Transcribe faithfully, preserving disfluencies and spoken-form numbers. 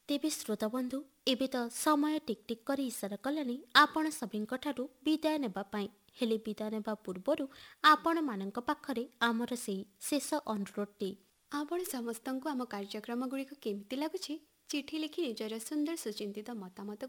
ତେବେ ଶ୍ରୋତାବନ୍ଧୁ ଏବେ ତ ସମୟ ଟିକ୍ ଟିକ୍ କରି ଇସାରା କଲାଣି ଆପଣ ସଭିଙ୍କଠାରୁ ବିଦାୟ ନେବା ପାଇଁ। ହେଲେ ବିଦାୟ ନେବା ପୂର୍ବରୁ ଆପଣମାନଙ୍କ ପାଖରେ ଆମର ସେଇ ଶେଷ ଅନୁରୋଧଟି। ଆପଣ ସମସ୍ତଙ୍କୁ ଆମ କାର୍ଯ୍ୟକ୍ରମ ଗୁଡ଼ିକ କେମିତି ଲାଗୁଛି ଚିଠି ଲେଖି ନିଜର ସୁନ୍ଦର ସୁଚିନ୍ତିତ ମତାମତ